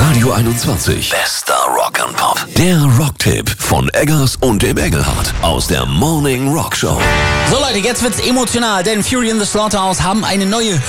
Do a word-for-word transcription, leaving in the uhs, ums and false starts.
Radio einundzwanzig. Bester Rock and Pop. Der Rocktipp von Eggers und dem Engelhardt aus der Morning Rock Show. So Leute, jetzt wird's emotional, denn Fury in the Slaughterhouse haben eine neue